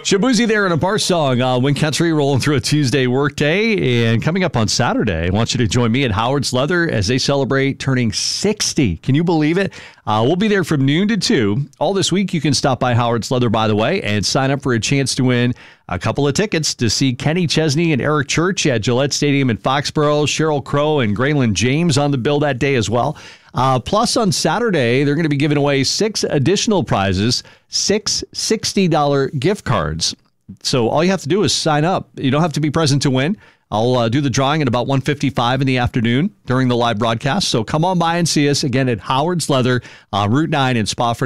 Shabuzi there in a bar song. Win Country rolling through a Tuesday workday. And coming up on Saturday, I want you to join me at Howard's Leather as they celebrate turning 60. Can you believe it? We'll be there from noon to 2. All this week, you can stop by Howard's Leather, by the way, and sign up for a chance to win a couple of tickets to see Kenny Chesney and Eric Church at Gillette Stadium in Foxborough, Sheryl Crow and Graylin James on the bill that day as well. Plus, on Saturday, they're going to be giving away 6 additional prizes, 6 $60 gift cards. So all you have to do is sign up. You don't have to be present to win. I'll do the drawing at about 1:55 in the afternoon during the live broadcast. So come on by and see us again at Howard's Leather, Route 9 in Spofford.